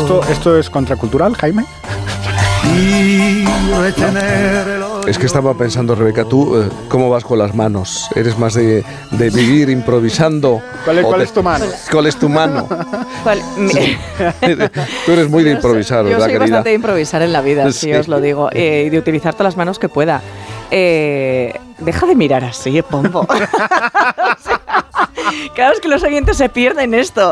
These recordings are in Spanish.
¿Esto es contracultural, Jaime? Es que estaba pensando, Rebeca, tú, ¿cómo vas con las manos? ¿Eres más de vivir improvisando? ¿Cuál es tu mano? ¿Cuál es tu mano? Sí. Tú eres muy de improvisar, ¿verdad, querida? Yo soy bastante de improvisar en la vida, sí, os lo digo, y de utilizar todas las manos que pueda. Deja de mirar así, Pombo. Claro, es que los oyentes se pierden esto.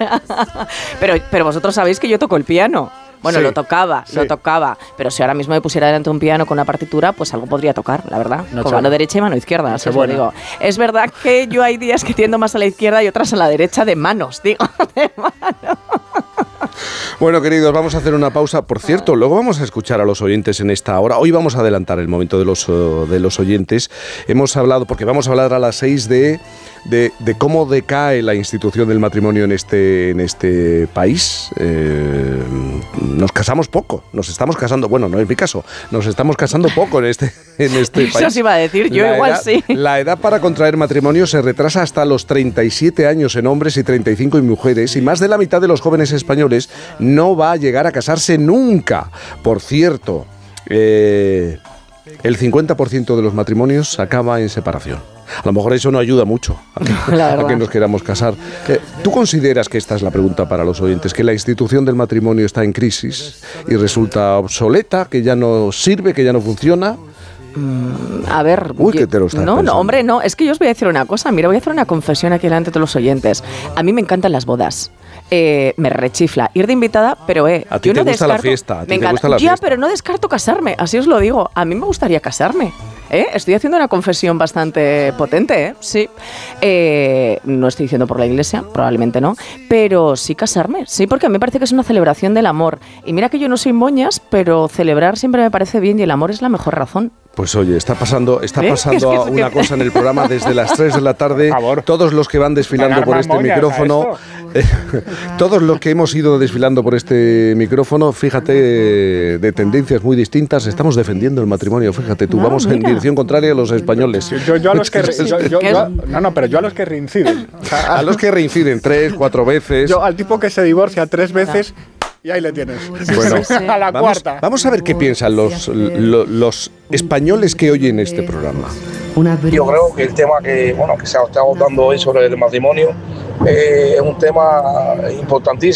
Pero vosotros sabéis que yo toco el piano. Bueno, sí, lo tocaba, pero si ahora mismo me pusiera delante de un piano con una partitura, pues algo podría tocar, la verdad, con mano derecha y mano izquierda, así os lo digo. Es verdad que yo hay días que tiendo más a la izquierda y otras a la derecha de manos, digo, de manos. Bueno, queridos, vamos a hacer una pausa. Por cierto, luego vamos a escuchar a los oyentes en esta hora. Hoy vamos a adelantar el momento de los oyentes. Hemos hablado, porque vamos a hablar a las 6 de cómo decae la institución del matrimonio en este país. Nos casamos poco, nos estamos casando, bueno, no es mi caso, nos estamos casando poco en este país. Eso os iba a decir, yo igual sí. La edad para contraer matrimonio se retrasa hasta los 37 años en hombres y 35 en mujeres, y más de la mitad de los jóvenes españoles no va a llegar a casarse nunca. Por cierto, el 50% de los matrimonios acaba en separación. A lo mejor eso no ayuda mucho a que nos queramos casar. ¿Tú consideras, que esta es la pregunta para los oyentes, que la institución del matrimonio está en crisis y resulta obsoleta, que ya no sirve, que ya no funciona? A ver, ¿qué te lo estás no, pensando? Hombre, no, es que yo os voy a decir una cosa. Mira, voy a hacer una confesión aquí delante de todos los oyentes. A mí me encantan las bodas. Me rechifla ir de invitada, pero a ti te gusta la fiesta, Ya, pero no descarto casarme, así os lo digo. A mí me gustaría casarme. Estoy haciendo una confesión bastante potente, sí. No estoy diciendo por la iglesia, probablemente no, pero sí casarme, sí, porque a mí me parece que es una celebración del amor. Y mira que yo no soy moñas, pero celebrar siempre me parece bien y el amor es la mejor razón. Pues oye, está pasando una cosa en el programa desde las 3 de la tarde. Todos los que van desfilando por este micrófono, todos los que hemos ido desfilando por este micrófono, fíjate, de tendencias muy distintas, estamos defendiendo el matrimonio, fíjate tú, vamos en dirección contraria a los españoles. Yo a los que reinciden. O sea, a los que reinciden 3, 4 veces. Yo al tipo que se divorcia 3 veces... Y ahí le tienes. Bueno, a la cuarta. Vamos a ver qué piensan los españoles que oyen este programa. Yo creo que el tema que se ha estado dando hoy sobre el matrimonio es un tema importantísimo.